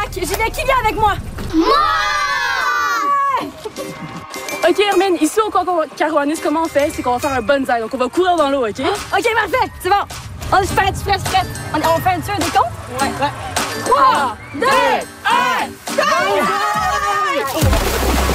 J'y vais, qui vient avec moi? Moi! Ok, Hermine, ici au Carouanis, comment on fait? C'est qu'on va faire un bonsaï, donc on va courir dans l'eau, ok? Ok, parfait, c'est bon. On se prête, On fait un tir des comptes? Ouais. 3, 2, 1, go!